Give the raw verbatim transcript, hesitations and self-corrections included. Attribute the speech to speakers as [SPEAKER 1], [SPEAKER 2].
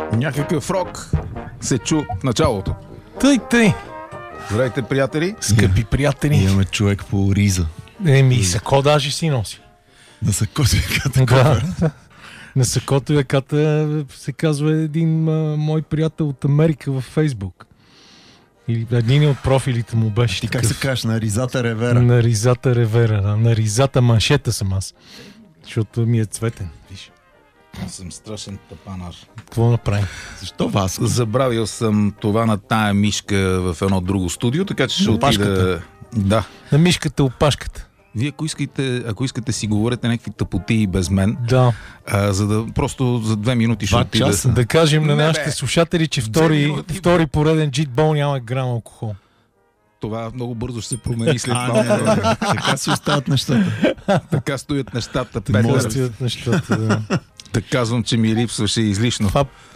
[SPEAKER 1] Някакъв рок се чу в началото.
[SPEAKER 2] Тъй, тъй.
[SPEAKER 1] Здравейте, приятели.
[SPEAKER 2] Скъпи приятели.
[SPEAKER 3] Имаме човек по риза.
[SPEAKER 2] Еми, сако даже си носи.
[SPEAKER 3] На сакотовиката.
[SPEAKER 2] Да. На сакотовиката се казва един а, мой приятел от Америка във Фейсбук. Или един от профилите му беше.
[SPEAKER 3] Ти как
[SPEAKER 2] такъв.
[SPEAKER 3] се кажеш? На ризата ревера.
[SPEAKER 2] На ризата ревера. Да. На ризата маншета съм аз. Защото ми е цветен. Виж.
[SPEAKER 1] Аз съм страшен тапанар.
[SPEAKER 2] Какво направим?
[SPEAKER 3] Защо Васко?
[SPEAKER 1] Забравил съм това на тая мишка в едно друго студио, така че ще отида... Да.
[SPEAKER 2] На мишката опашката.
[SPEAKER 1] Вие, ако искате, ако искате си говорите някакви тъпоти и без мен,
[SPEAKER 2] Да.
[SPEAKER 1] а, за да просто за две минути ще
[SPEAKER 3] Два
[SPEAKER 1] отида...
[SPEAKER 3] часа.
[SPEAKER 2] Да кажем на
[SPEAKER 1] Не,
[SPEAKER 2] нашите
[SPEAKER 1] бе.
[SPEAKER 2] слушатели, че втори,
[SPEAKER 1] минути.
[SPEAKER 2] втори пореден джитбол няма грам алкохол.
[SPEAKER 1] Това много бързо ще се промени след
[SPEAKER 3] А,
[SPEAKER 1] малко.
[SPEAKER 3] не, не, не. Така си остават нещата.
[SPEAKER 1] Така стоят нещата.
[SPEAKER 2] Може
[SPEAKER 1] Петър.
[SPEAKER 2] да стоят нещата. Да.
[SPEAKER 1] Да казвам, че ми липсваше излишно.
[SPEAKER 2] Това